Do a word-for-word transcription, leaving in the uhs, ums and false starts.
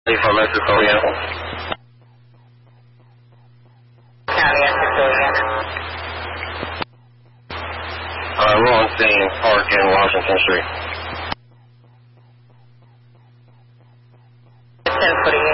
from Cecilia. County of Cecilia. Uh, we're on scene, Park in Washington Street. ten forty